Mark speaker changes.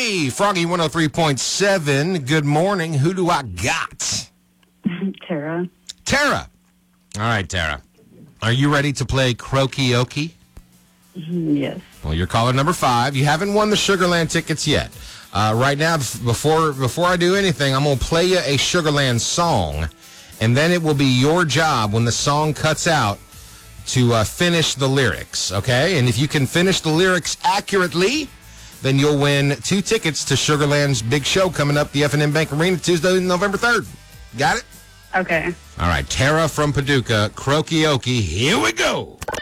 Speaker 1: Hey, Froggy 103.7. Good morning. Who do I got?
Speaker 2: Tara.
Speaker 1: Tara. All right, Tara. Are you ready to play Croaky-Okie?
Speaker 2: Yes.
Speaker 1: Well, you're caller number 5. You haven't won the Sugarland tickets yet. Right now, before I do anything, I'm going to play you a Sugarland song, and then it will be your job when the song cuts out to finish the lyrics, okay? And if you can finish the lyrics accurately, then you'll win 2 tickets to Sugarland's big show coming up, the F&M Bank Arena, Tuesday, November 3rd. Got it?
Speaker 2: Okay.
Speaker 1: All right, Tara from Paducah, Croaky-Okie, here we go.